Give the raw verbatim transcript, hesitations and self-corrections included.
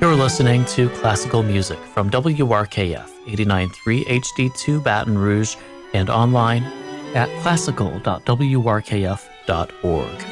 You're listening to classical music from W R K F eighty-nine point three H D two Baton Rouge and online at classical dot w r k f dot org.